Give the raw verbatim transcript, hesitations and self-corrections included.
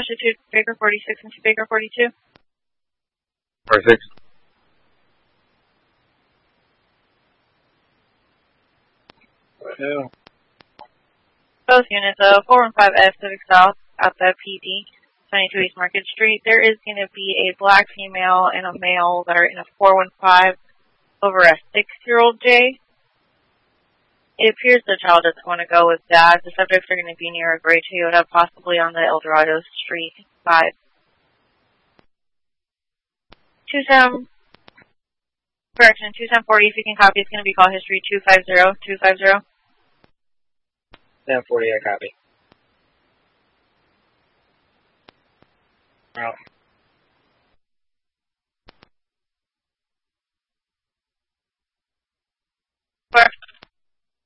Special two Baker forty-six and two Baker forty-two. forty-six. Two. Both units, uh, four one five F Civic South at the P D, twenty-two East Market Street. There is going to be a black female and a male that are in a four one five over a six-year-old J. It appears the child doesn't want to go with dad. The subjects are going to be near a gray Toyota, possibly on the El Dorado Street side. two seven, correction, two seven forty, if you can copy, it's going to be call history two five zero two five zero. ten forty, I copy. Well.